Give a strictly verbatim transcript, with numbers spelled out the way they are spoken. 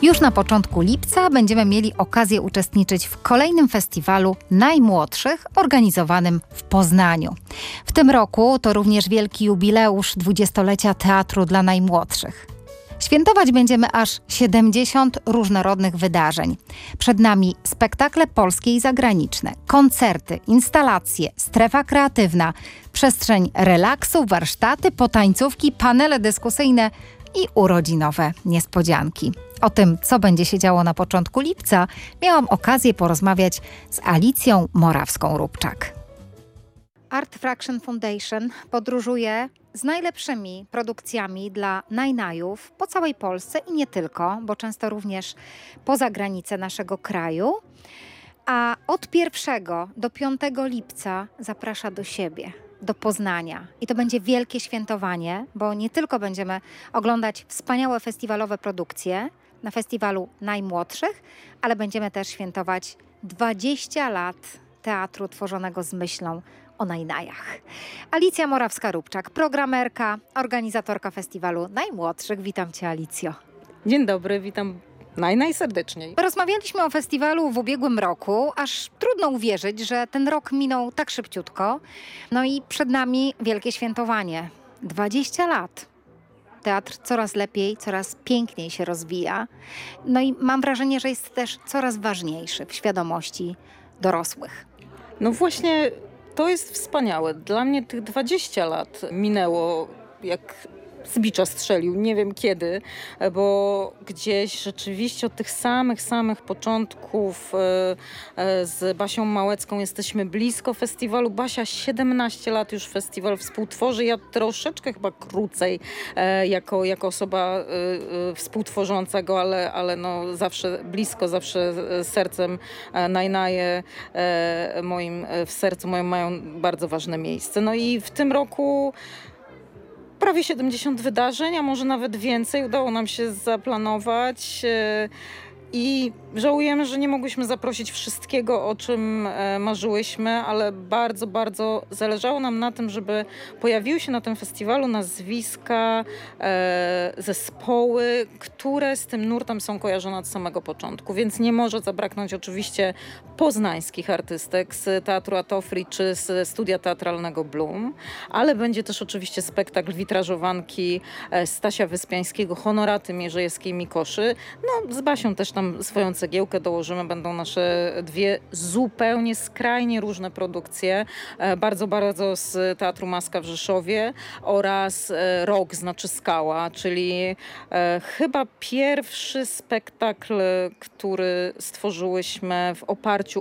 Już na początku lipca będziemy mieli okazję uczestniczyć w kolejnym festiwalu najmłodszych organizowanym w Poznaniu. W tym roku to również wielki jubileusz dwudziestolecia Teatru dla Najmłodszych. Świętować będziemy aż siedemdziesiąt różnorodnych wydarzeń. Przed nami spektakle polskie i zagraniczne, koncerty, instalacje, strefa kreatywna, przestrzeń relaksu, warsztaty, potańcówki, panele dyskusyjne i urodzinowe niespodzianki. O tym, co będzie się działo na początku lipca, miałam okazję porozmawiać z Alicją Morawską-Rupczak. Art Fraction Foundation podróżuje z najlepszymi produkcjami dla najnajów po całej Polsce i nie tylko, bo często również poza granice naszego kraju. A od pierwszego do piątego lipca zaprasza do siebie, do Poznania. I to będzie wielkie świętowanie, bo nie tylko będziemy oglądać wspaniałe festiwalowe produkcje na festiwalu najmłodszych, ale będziemy też świętować dwadzieścia lat teatru tworzonego z myślą o najnajach. Alicja Morawska-Rupczak, programerka, organizatorka festiwalu najmłodszych. Witam Cię, Alicjo. Dzień dobry, witam naj, najserdeczniej. Rozmawialiśmy o festiwalu w ubiegłym roku, aż trudno uwierzyć, że ten rok minął tak szybciutko. No i przed nami wielkie świętowanie. dwadzieścia lat. Teatr coraz lepiej, coraz piękniej się rozwija. No i mam wrażenie, że jest też coraz ważniejszy w świadomości dorosłych. No właśnie, to jest wspaniałe. Dla mnie tych dwadzieścia lat minęło jak z bicza strzelił, nie wiem kiedy, bo gdzieś rzeczywiście od tych samych, samych początków z Basią Małecką jesteśmy blisko festiwalu. Basia siedemnaście lat już festiwal współtworzy, ja troszeczkę chyba krócej jako, jako osoba współtworząca go, ale, ale no zawsze blisko, zawsze sercem najnaje moim w sercu moim mają bardzo ważne miejsce. No i w tym roku prawie siedemdziesiąt wydarzeń, a może nawet więcej udało nam się zaplanować i żałujemy, że nie mogłyśmy zaprosić wszystkiego, o czym marzyłyśmy, ale bardzo, bardzo zależało nam na tym, żeby pojawiły się na tym festiwalu nazwiska, zespoły, które z tym nurtem są kojarzone od samego początku, więc nie może zabraknąć oczywiście poznańskich artystek z Teatru Atofri czy z Studia Teatralnego Bloom, ale będzie też oczywiście spektakl witrażowanki Stasia Wyspiańskiego, Honoraty Mierzejewskiej-Mikoszy. No z Basią też tam swoją cegiełkę dołożymy, będą nasze dwie zupełnie skrajnie różne produkcje. Bardzo, bardzo z Teatru Maska w Rzeszowie oraz Rok, znaczy Skała, czyli chyba pierwszy spektakl, który stworzyłyśmy w oparciu